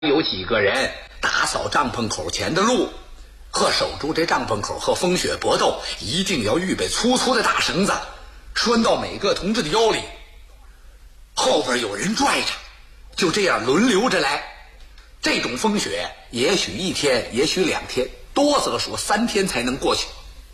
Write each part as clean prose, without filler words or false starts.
有几个人打扫帐篷口前的路，和守住这帐篷口和风雪搏斗，一定要预备粗粗的大绳子，拴到每个同志的腰里，后边有人拽着，就这样轮流着来。这种风雪也许1天，也许2天，多则说3天才能过去。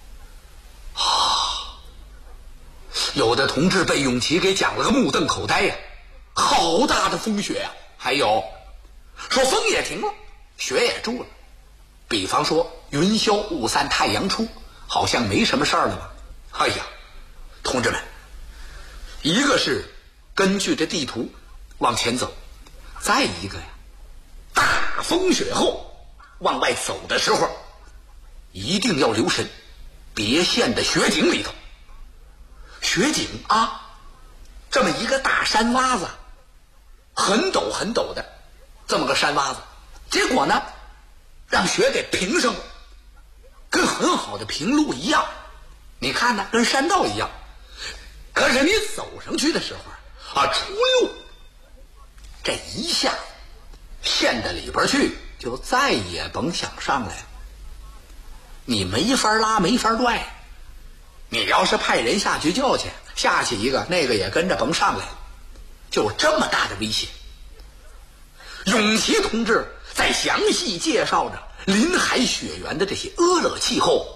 有的同志被永琪给讲了个目瞪口呆呀，好大的风雪呀！还有说风也停了，雪也住了，比方说云消雾散，太阳出，好像没什么事儿了吧？哎呀，同志们，一个是根据这地图往前走，再一个呀，大风雪后往外走的时候，一定要留神，别陷在雪井里头。雪井啊，这么一个大山洼子，很陡很陡的这么个山洼子，结果呢让雪给平上了，跟很好的平路一样，你看呢，跟山道一样。可是你走上去的时候啊，出溜，这一下陷到里边去，就再也甭想上来了。你没法拉，没法拽。你要是派人下去救去，下去一个，那个也跟着甭上来了，就这么大的危险。永琪同志在详细介绍着林海雪原的这些恶劣气候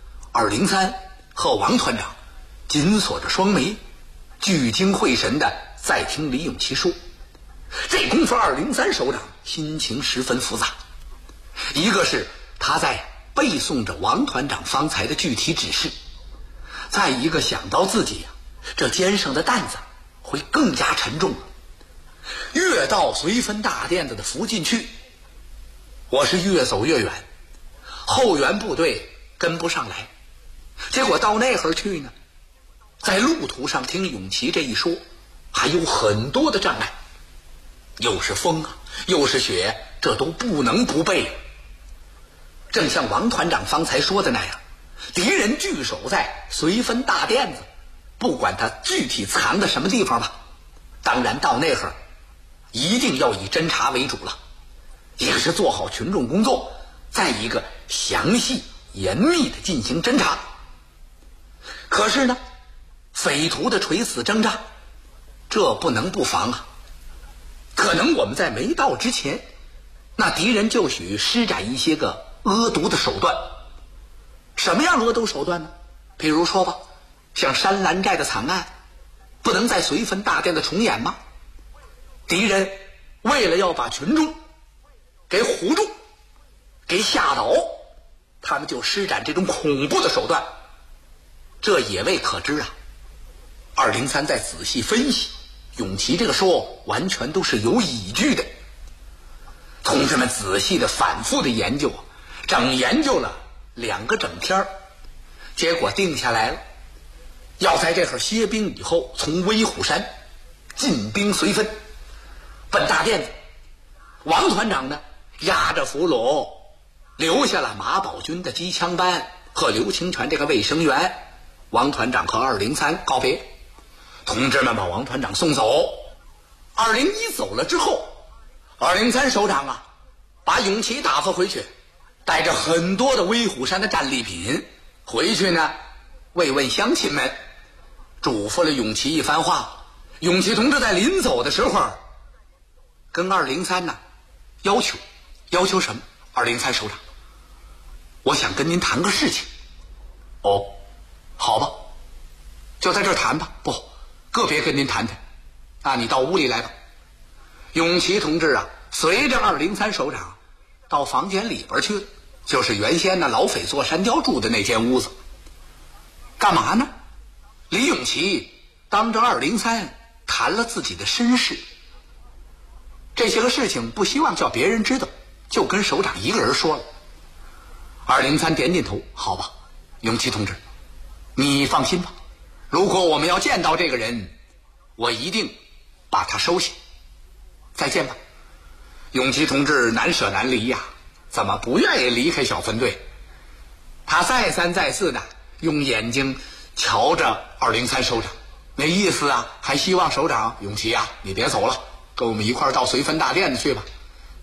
，203和王团长紧锁着双眉，聚精会神的在听李永琪说。这功夫203首长心情十分复杂，一个是他在背诵着王团长方才的具体指示，再一个想到自己这肩上的担子会更加沉重，越到绥芬大甸子的附近去，我是越走越远，后援部队跟不上来，结果到那会儿去呢，在路途上听永琪这一说，还有很多的障碍，又是风啊，又是雪，这都不能不备。正像王团长方才说的那样，敌人据守在绥芬大甸子，不管他具体藏在什么地方吧，当然到那会儿一定要以侦查为主了，一个是做好群众工作，再一个详细严密的进行侦查。可是呢，匪徒的垂死挣扎，这不能不防啊。可能我们在没到之前，那敌人就许施展一些个恶毒的手段。什么样恶毒手段呢？比如说吧，像山兰寨的惨案，不能在绥芬大甸子重演吗？敌人为了要把群众给唬住，给吓倒，他们就施展这种恐怖的手段，这也未可知啊。203在仔细分析永琪这个说，完全都是有依据的。同志们仔细的反复的研究，整研究了2个整天，结果定下来了，要在这会儿歇兵以后，从威虎山进兵绥芬，奔大甸子。王团长呢，押着俘虏，留下了马宝军的机枪班和刘清泉这个卫生员。王团长和203告别，同志们把王团长送走。201走了之后，203首长啊，把永琪打发回去，带着很多的威虎山的战利品回去呢，慰问乡亲们，嘱咐了永琪一番话。永琪同志在临走的时候跟203呢要求什么？203首长，我想跟您谈个事情。哦，好吧，就在这儿谈吧。不，个别跟您谈谈啊，你到屋里来吧。永琪同志啊，随着203首长到房间里边去了，就是原先呢老匪座山雕住的那间屋子。干嘛呢？李永琪当着203谈了自己的身世，这些个事情不希望叫别人知道，就跟首长一个人说了。203点点头，好吧，永琪同志，你放心吧，如果我们要见到这个人，我一定把他收下。再见吧。永琪同志难舍难离呀，怎么不愿意离开小分队？他再三再四的用眼睛瞧着203首长，那意思啊，还希望首长永琪啊，你别走了，跟我们一块儿到绥芬大甸子去吧。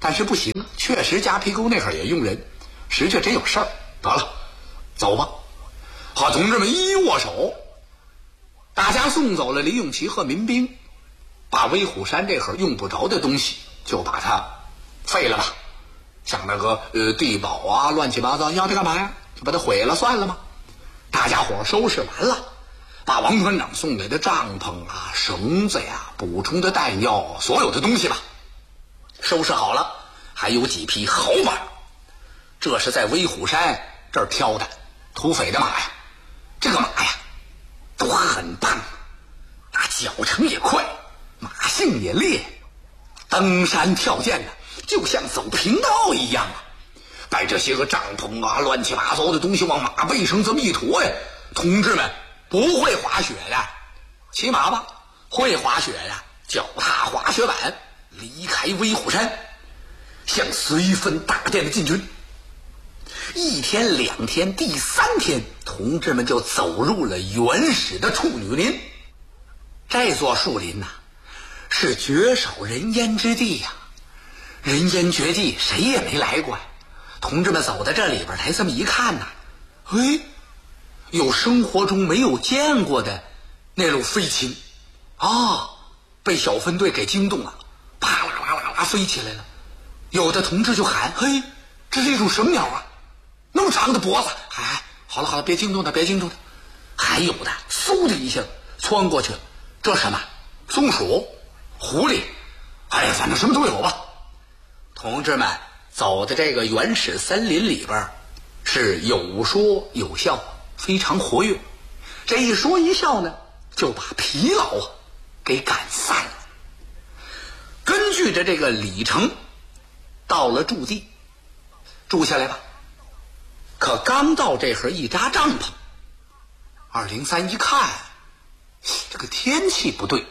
但是不行，确实夹皮沟那会儿也用人，实际真有事儿。得了，走吧。和同志们一握手，大家送走了李永琪和民兵，把威虎山这会儿用不着的东西就把它废了吧。像那个地堡啊，乱七八糟，要它干嘛呀？就把它毁了算了吗？大家伙收拾完了，把王团长送来的帐篷啊、绳子呀、补充的弹药，所有的东西吧，收拾好了，还有几匹好马，这是在威虎山这儿挑的土匪的马呀。这个马呀都很棒，那脚程也快，马性也烈，登山跳涧的就像走平道一样啊。把这些个帐篷啊、乱七八糟的东西往马背上这么一驮呀，同志们不会滑雪的骑马吧，会滑雪的脚踏滑雪板离开威虎山，向绥芬大殿的进军。一天两天，第三天，同志们就走入了原始的处女林。这座树林呐，是绝少人烟之地呀，人烟绝迹，谁也没来过呀。同志们走到这里边来，这么一看呐，有生活中没有见过的那种飞禽啊，被小分队给惊动了，啪啦啦啦啦飞起来了。有的同志就喊：“嘿，这是一种什么鸟啊？那么长的脖子！”好了，别惊动它，别惊动它。还有的嗖的一下窜过去了，这什么？松鼠、狐狸，反正什么都有吧。同志们走的这个原始森林里边是有说有笑，非常活跃。这一说一笑呢，就把疲劳给赶散了。根据着这个里程，到了驻地，住下来吧。可刚到这会儿一扎帐篷，203一看，这个天气不对。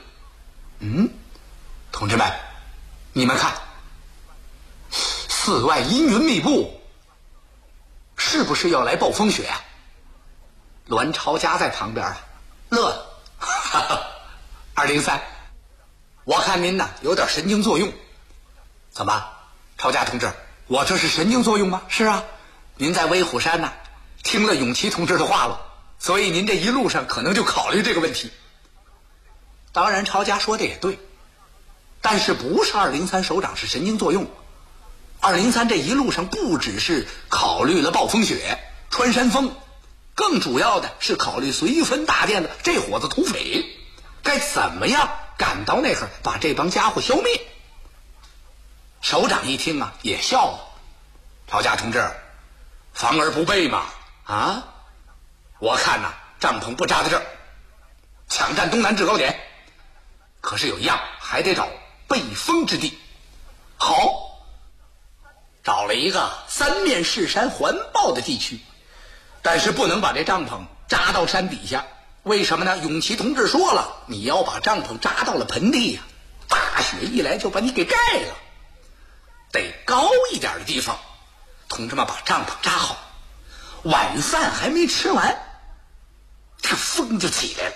同志们，你们看，寺外阴云密布，是不是要来暴风雪啊？栾朝家在旁边乐了，203，我看您呢有点神经作用。怎么，朝家同志，我这是神经作用吗？是啊，您在威虎山呢听了永琪同志的话了，所以您这一路上可能就考虑这个问题。当然朝家说的也对，但是不是203首长是神经作用。203这一路上不只是考虑了暴风雪、穿山风，更主要的是考虑绥芬大殿的这伙子土匪该怎么样赶到那会儿把这帮家伙消灭。首长一听啊也笑了，朝家同志，防而不备嘛。我看呐，帐篷不扎在这儿，抢占东南制高点。可是有一样，还得找背风之地。好，找了一个三面是山环抱的地区，但是不能把这帐篷扎到山底下。为什么呢？永琪同志说了，你要把帐篷扎到了盆地呀，大雪一来就把你给盖了。得高一点的地方。同志们把帐篷扎好，晚饭还没吃完，这风就起来了。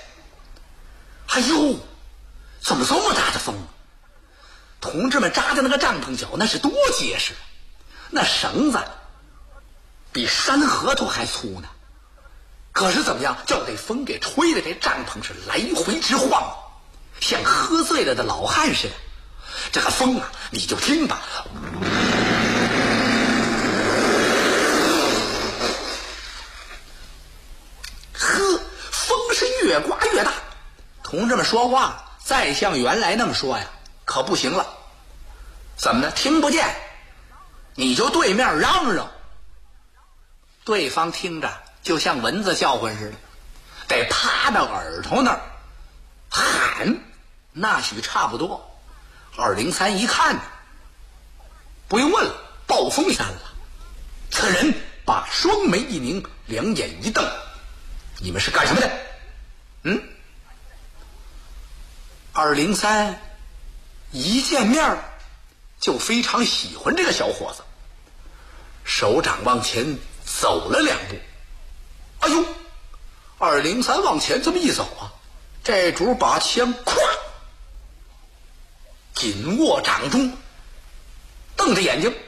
怎么这么大的风？同志们扎的那个帐篷脚那是多结实，那绳子比山核桃还粗呢。可是怎么样，叫这风给吹的，这帐篷是来回直晃，像喝醉了的老汉似的。这个风啊，你就听吧，风是越刮越大。同志们说话再像原来那么说呀，可不行了。怎么呢？听不见，你就对面嚷嚷，对方听着就像蚊子叫唤似的，得趴到耳朵那儿喊，那许差不多。203一看，不用问了，暴风山了。此人把双眉一拧，两眼一瞪，你们是干什么的？203一见面就非常喜欢这个小伙子，首长往前走了2步，203往前这么一走啊，这主把枪咵紧握掌中， 瞪着眼睛